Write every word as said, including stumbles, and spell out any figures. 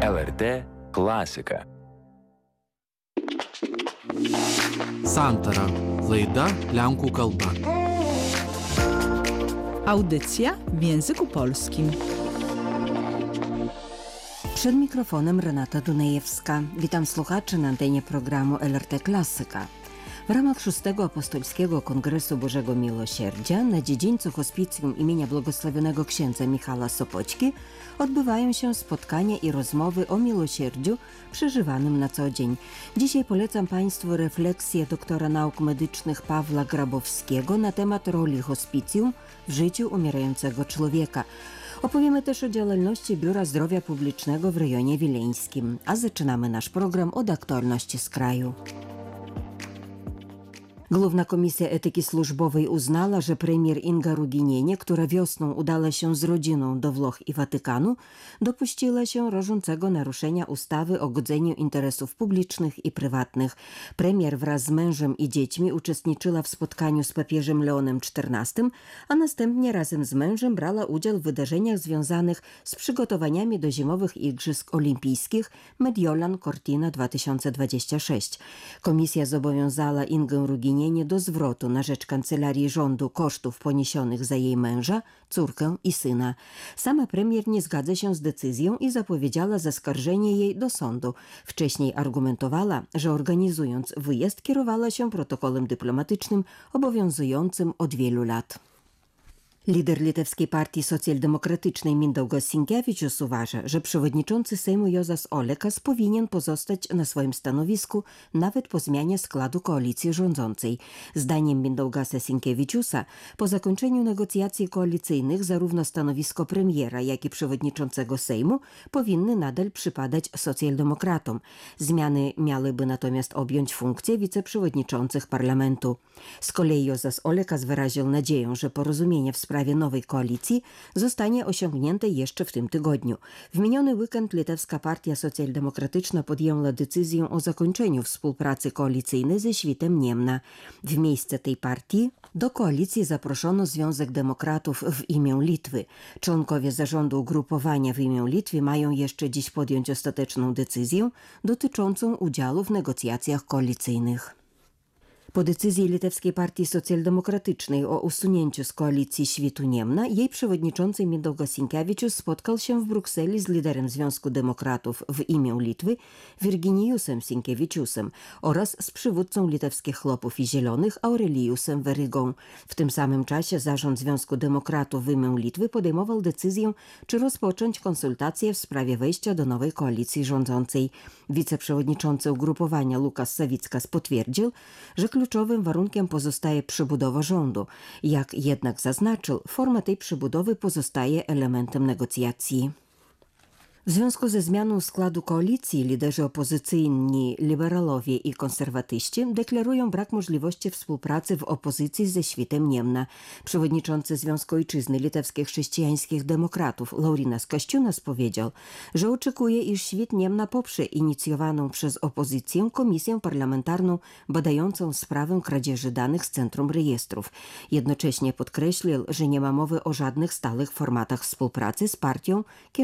L R T klasika. Santara. Laida lenkų kalba. Audycja w języku polskim. Przed mikrofonem Renata Dunajewska. Witam słuchaczy na antenie programu L R T Klasyka. W ramach szóstego Apostolskiego Kongresu Bożego Miłosierdzia na dziedzińcu hospicjum imienia błogosławionego księdza Michała Sopoćki odbywają się spotkania i rozmowy o miłosierdziu przeżywanym na co dzień. Dzisiaj polecam Państwu refleksję doktora nauk medycznych Pawła Grabowskiego na temat roli hospicjum w życiu umierającego człowieka. Opowiemy też o działalności Biura Zdrowia Publicznego w rejonie wileńskim, a zaczynamy nasz program od aktualności z kraju. Główna Komisja Etyki Służbowej uznała, że premier Inga Ruginienie, która wiosną udała się z rodziną do Włoch i Watykanu, dopuściła się rażącego naruszenia ustawy o godzeniu interesów publicznych i prywatnych. Premier wraz z mężem i dziećmi uczestniczyła w spotkaniu z papieżem Leonem czternastym, a następnie razem z mężem brała udział w wydarzeniach związanych z przygotowaniami do zimowych Igrzysk Olimpijskich Mediolan Cortina dwa tysiące dwadzieścia sześć. Komisja zobowiązała Ingę Ruginienie do zwrotu na rzecz Kancelarii Rządu kosztów poniesionych za jej męża, córkę i syna. Sama premier nie zgadza się z decyzją i zapowiedziała zaskarżenie jej do sądu. Wcześniej argumentowała, że organizując wyjazd kierowała się protokołem dyplomatycznym obowiązującym od wielu lat. Lider litewskiej partii socjaldemokratycznej Mindaugas Sinkevičius uważa, że przewodniczący Sejmu Juozas Olekas powinien pozostać na swoim stanowisku nawet po zmianie składu koalicji rządzącej. Zdaniem Mindaugasa Sinkevičiusa po zakończeniu negocjacji koalicyjnych zarówno stanowisko premiera, jak i przewodniczącego Sejmu powinny nadal przypadać socjaldemokratom. Zmiany miałyby natomiast objąć funkcję wiceprzewodniczących parlamentu. Z kolei Juozas Olekas wyraził nadzieję, że porozumienie w sprawie nowej koalicji zostanie osiągnięte jeszcze w tym tygodniu. W miniony weekend litewska partia socjaldemokratyczna podjęła decyzję o zakończeniu współpracy koalicyjnej ze świtem Niemna. W miejsce tej partii do koalicji zaproszono Związek Demokratów w imię Litwy. Członkowie zarządu ugrupowania w imię Litwy mają jeszcze dziś podjąć ostateczną decyzję dotyczącą udziału w negocjacjach koalicyjnych. Po decyzji litewskiej partii socjaldemokratycznej o usunięciu z koalicji Świtu Niemna, jej przewodniczący Mindaugas Sinkevičius spotkał się w Brukseli z liderem Związku Demokratów w imię Litwy Virginijusem Sinkevičiusem oraz z przywódcą litewskich Chłopów i Zielonych Aurelijusem Verygą. W tym samym czasie zarząd Związku Demokratów w imię Litwy podejmował decyzję, czy rozpocząć konsultacje w sprawie wejścia do nowej koalicji rządzącej. Wiceprzewodniczący ugrupowania Lukas Savickas potwierdził, że kluczowym warunkiem pozostaje przebudowa rządu. Jak jednak zaznaczył, forma tej przebudowy pozostaje elementem negocjacji. W związku ze zmianą składu koalicji liderzy opozycyjni, liberalowie i konserwatyści deklarują brak możliwości współpracy w opozycji ze Świtem Niemna. Przewodniczący Związku Ojczyzny Litewskich Chrześcijańskich Demokratów Laurynas Kasčiūnas powiedział, że oczekuje, iż Świt Niemna poprze inicjowaną przez opozycję komisję parlamentarną badającą sprawę kradzieży danych z Centrum Rejestrów. Jednocześnie podkreślił, że nie ma mowy o żadnych stałych formatach współpracy z partią